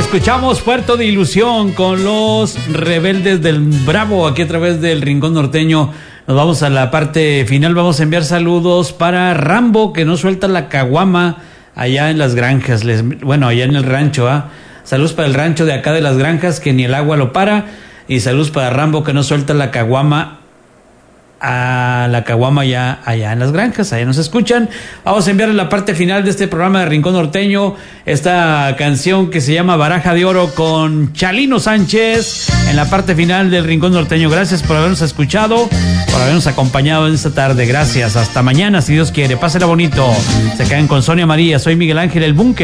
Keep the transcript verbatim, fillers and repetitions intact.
Escuchamos Puerto de Ilusión con los Rebeldes del Bravo aquí a través del Rincón Norteño. Nos vamos a la parte final. Vamos a enviar saludos para Rambo, que no suelta la caguama allá en las granjas. Les, bueno, allá en el rancho, ¿ah? Saludos para el rancho de acá de las granjas, que ni el agua lo para. Y saludos para Rambo, que no suelta la caguama a la caguama ya allá en las granjas, allá nos escuchan. Vamos a enviar en la parte final de este programa de Rincón Norteño esta canción que se llama Baraja de Oro con Chalino Sánchez en la parte final del Rincón Norteño. Gracias por habernos escuchado, por habernos acompañado en esta tarde. Gracias, hasta mañana si Dios quiere. Pásenla bonito. Se caen con Sonia María. Soy Miguel Ángel El Búnker.